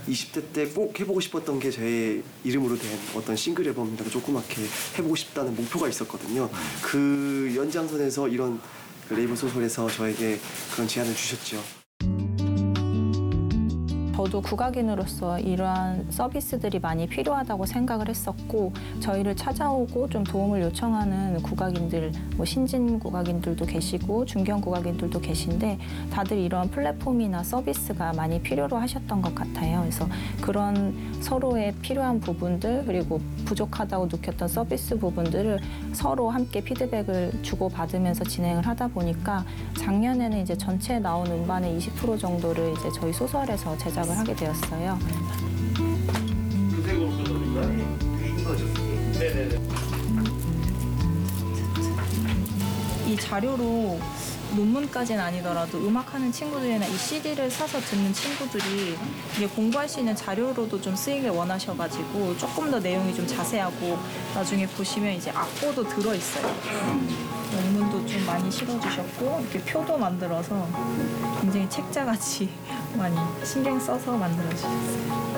20대 때 꼭 해보고 싶었던 게 제 이름으로 된 어떤 싱글 앨범이라도 조그맣게 해보고 싶다는 목표가 있었거든요. 그 연장선에서 이런 그 레이블 소설에서 저에게 그런 제안을 주셨죠. 저도 국악인으로서 이러한 서비스들이 많이 필요하다고 생각을 했었고 저희를 찾아오고 좀 도움을 요청하는 국악인들, 뭐 신진 국악인들도 계시고 중견 국악인들도 계신데 다들 이런 플랫폼이나 서비스가 많이 필요로 하셨던 것 같아요. 그래서 그런 서로의 필요한 부분들 그리고 부족하다고 느꼈던 서비스 부분들을 서로 함께 피드백을 주고받으면서 진행을 하다 보니까 작년에는 이제 전체에 나온 음반의 20% 정도를 이제 저희 소설에서 제작을 하게 되었어요. 유색으로 써드릴까요? 인 거죠. 네네네. 이 자료로 논문까지는 아니더라도 음악하는 친구들이나 이 CD를 사서 듣는 친구들이 이게 공부할 수 있는 자료로도 좀 쓰이길 원하셔가지고 조금 더 내용이 좀 자세하고 나중에 보시면 이제 악보도 들어있어요. 논문도 좀 많이 실어주셨고 이렇게 표도 만들어서 굉장히 책자같이 많이 신경 써서 만들어주셨어요.